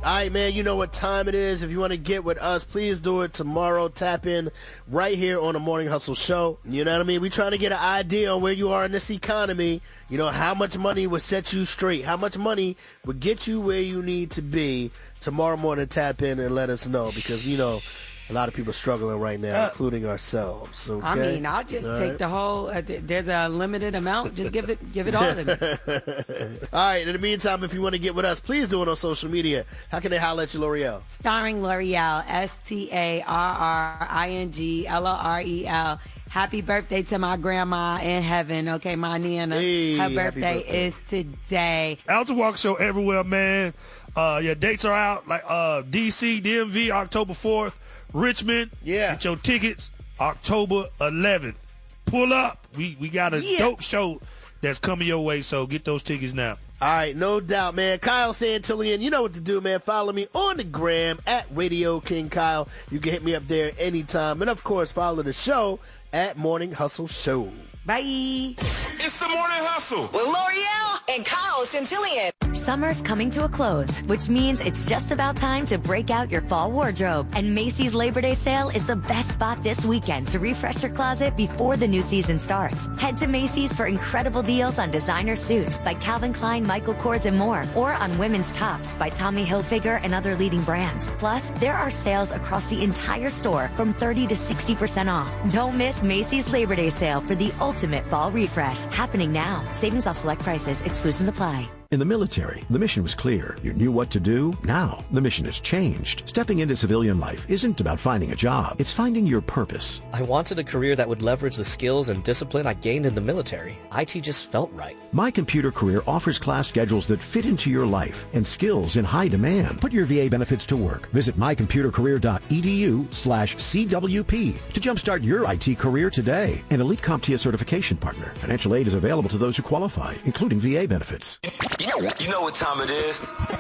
All right, man, you know what time it is. If you want to get with us, please do it tomorrow. Tap in right here on the Morning Hustle Show. You know what I mean? We're trying to get an idea on where you are in this economy. You know, how much money would set you straight? How much money would get you where you need to be? Tomorrow morning, tap in and let us know because, you know, a lot of people are struggling right now, including ourselves. Okay? I mean, I'll just take the whole. There's a limited amount. Just give it all to me. All right. In the meantime, if you want to get with us, please do it on social media. How can they holler at you, L'Oreal? Starring L'Oreal, STARRINGLOREL. Happy birthday to my grandma in heaven. Okay, my Nana. Hey, her birthday is today. Alton Walker Show everywhere, man. Dates are out like DC, DMV, October 4th. Richmond, get your tickets October 11th. Pull up. We got a dope show that's coming your way, so get those tickets now. All right, no doubt, man. Kyle Santillian, you know what to do, man. Follow me on the gram at Radio King Kyle. You can hit me up there anytime. And, of course, follow the show at Morning Hustle Show. Bye. It's the Morning Hustle with L'Oreal and Kyle Santillian. Summer's coming to a close, which means it's just about time to break out your fall wardrobe. And Macy's Labor Day sale is the best spot this weekend to refresh your closet before the new season starts. Head to Macy's for incredible deals on designer suits by Calvin Klein, Michael Kors, and more, or on women's tops by Tommy Hilfiger and other leading brands. Plus, there are sales across the entire store from 30 to 60% off. Don't miss Macy's Labor Day sale for the ultimate fall refresh, happening now. Savings off select prices. Exclusions apply. In the military, the mission was clear. You knew what to do. Now, the mission has changed. Stepping into civilian life isn't about finding a job. It's finding your purpose. I wanted a career that would leverage the skills and discipline I gained in the military. IT just felt right. My Computer Career offers class schedules that fit into your life and skills in high demand. Put your VA benefits to work. Visit mycomputercareer.edu/CWP to jumpstart your IT career today. An Elite CompTIA certification partner. Financial aid is available to those who qualify, including VA benefits. You know what time it is.